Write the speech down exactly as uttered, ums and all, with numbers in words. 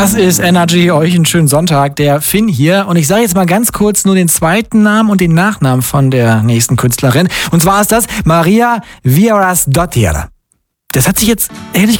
Das ist Energy, euch einen schönen Sonntag, der Finn hier. Und ich sage jetzt mal ganz kurz nur den zweiten Namen und den Nachnamen von der nächsten Künstlerin. Und zwar ist das Maria Viorasdottir. Das hat sich jetzt, ehrlich